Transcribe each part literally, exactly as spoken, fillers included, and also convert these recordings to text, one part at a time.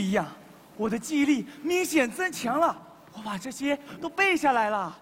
一样，我的记忆力明显增强了，我把这些都背下来了。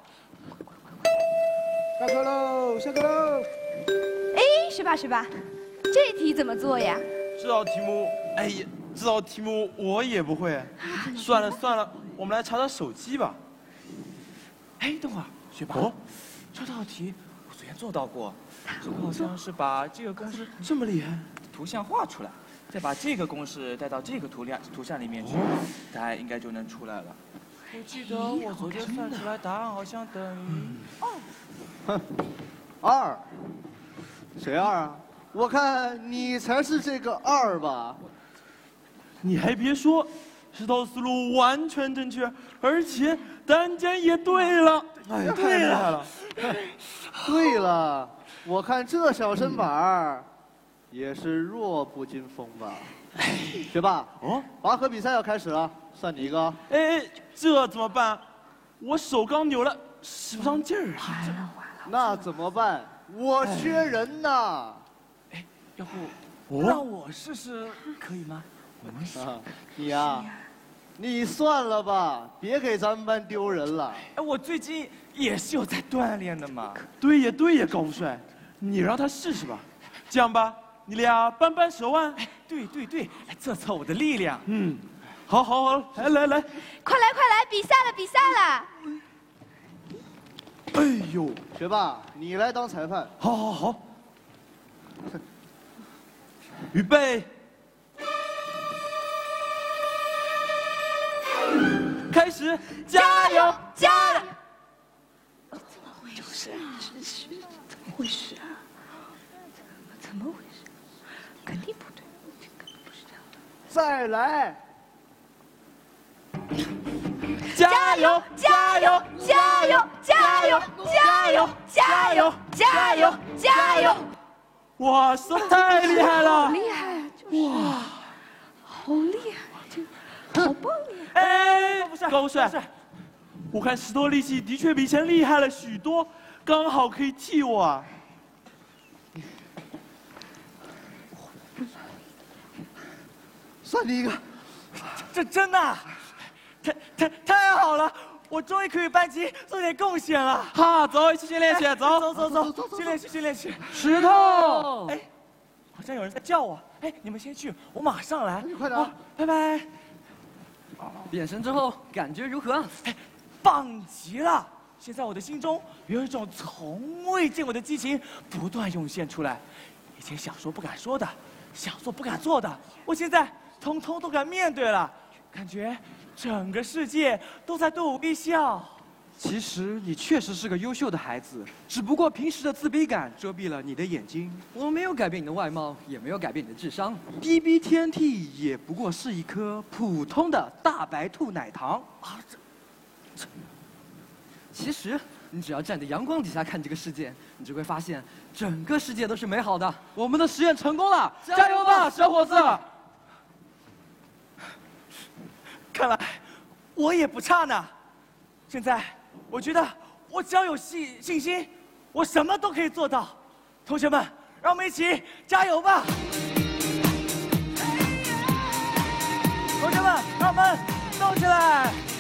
下课喽，下课喽！ 哎，学霸学霸，这题怎么做呀？ 这道题目，哎呀，这道题目我也不会。算了算了，我们来查查手机吧。 哎，等会儿，学霸， 哦， 这道题我昨天做到过，这个好像是把这个公式这么厉害？ 图像画出来，再把这个公式带到这个图量图像里面去，答案应该就能出来了。我记得我昨天算出来答案好像等于哼，二，谁二啊？我看你才是这个二吧？ 你还别说，这套思路完全正确，而且单间也对了。哎呀，太厉害了！ 对了，我看这小身板儿也是弱不禁风吧？学霸， 哦， 拔河比赛要开始了，算你一个。 哎，这怎么办？我手刚扭了，使不上劲儿啊。 那怎么办？我缺人呐！ 哎，要不哦让我试试可以吗？ 啊，你呀，你算了吧，别给咱们班丢人了。 哎，我最近也是有在锻炼的嘛。 对呀对呀，高富帅，你让他试试吧。这样吧，你俩扳扳手腕。 哎，对对对，哎，测测我的力量。 嗯，好，好，好，来来来。 快来快来，比赛了比赛了！ 哎呦， 学霸，你来当裁判。 好，好，好。预备，开始，加油！ 加油！ 就是啊，是是怎么回事啊？怎么回事？肯定不对，这根本不是这样的。 再来， 加油！ 加油！加油！加油！加油！加油！加油！加油！ 哇塞，太厉害了！ 厉害啊！就是哇，好厉害，这好棒呀！ 哎， 不是高富帅不是， 我看石头力气的确比以前厉害了许多，刚好可以替我啊。 算你一个。 这真的啊，太太太好了！我终于可以为班级做点贡献了。 哈，走，一起训练去，走走走走走，训练去训练去。 石头。 哎，好像有人在叫我。哎，你们先去，我马上来。 你快点好，拜拜。 变身之后感觉如何？ 哎，棒极了！现在我的心中有一种从未见过的激情不断涌现出来，以前想说不敢说的，想做不敢做的，我现在通通都敢面对了，感觉整个世界都在对我微笑。 其实你确实是个优秀的孩子，只不过平时的自卑感遮蔽了你的眼睛。 我没有改变你的外貌，也没有改变你的智商。 D B T N T 也不过是一颗普通的大白兔奶糖啊！这这，其实你只要站在阳光底下看这个世界，你就会发现整个世界都是美好的。 我们的实验成功了， 加油吧，小伙子！ 看来我也不差呢。现在我觉得我只要有信信心，我什么都可以做到。同学们，让我们一起加油吧！同学们，让我们动起来！